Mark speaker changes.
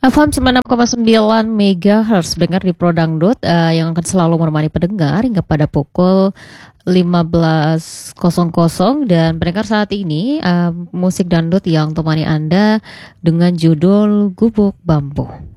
Speaker 1: FM 96,9 MHz dengar di Pro Dangdut yang akan selalu menemani pendengar hingga pada pukul 15.00 dan pendengar saat ini musik dangdut yang temani Anda dengan judul Gubuk Bambu.